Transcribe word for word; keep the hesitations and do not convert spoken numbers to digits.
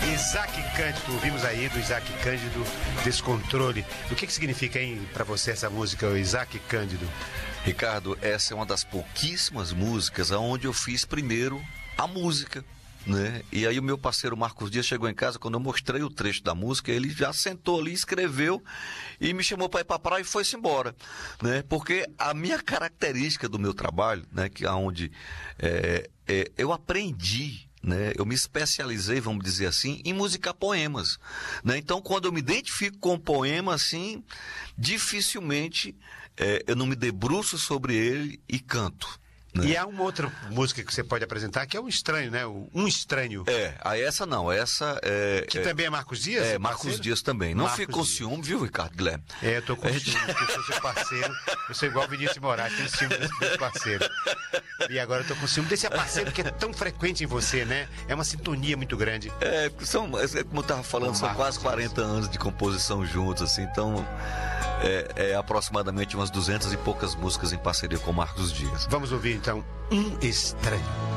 Isaac Cândido, ouvimos aí do Isaac Cândido, Descontrole. O que, que significa, hein, pra você essa música, o Isaac Cândido? Ricardo, essa é uma das pouquíssimas músicas onde eu fiz primeiro a música, né? E aí o meu parceiro Marcos Dias chegou em casa, quando eu mostrei o trecho da música, ele já sentou ali, escreveu e me chamou para ir para a praia e foi-se embora, né? Porque a minha característica do meu trabalho, né, que é onde é, é, eu aprendi, né, eu me especializei, vamos dizer assim, em musicar poemas, né? Então, quando eu me identifico com um poema, assim, dificilmente é, eu não me debruço sobre ele e canto. Né? E há uma outra música que você pode apresentar que é um estranho, né? Um Estranho. É, aí essa não, essa é... Que é, também é Marcos Dias? É, Marcos parceiro? Dias também. Não Marcos fica com Dias. ciúme, viu, Ricardo Guilherme? É, eu tô com gente... ciúme, porque eu sou seu parceiro. Eu sou igual o Vinícius Moraes, tenho ciúme desse meu parceiro. E agora eu tô com ciúme desse parceiro que é tão frequente em você, né? É uma sintonia muito grande. É, são, é, como eu tava falando, são quase quarenta anos de composição juntos, assim, então... É, é aproximadamente umas duzentas e poucas músicas em parceria com Marcos Dias. Vamos ouvir então Um Estranho.